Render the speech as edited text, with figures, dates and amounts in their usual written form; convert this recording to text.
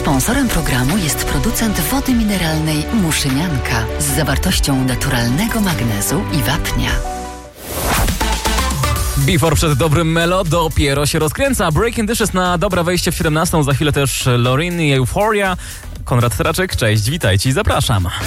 Sponsorem programu jest producent wody mineralnej Muszynianka z zawartością naturalnego magnezu i wapnia. Before przed dobrym Melo dopiero się rozkręca. Breaking Dishes na dobre wejście w 17. Za chwilę też Lorin i Euphoria. Konrad Traczyk, cześć, witajcie i zapraszam.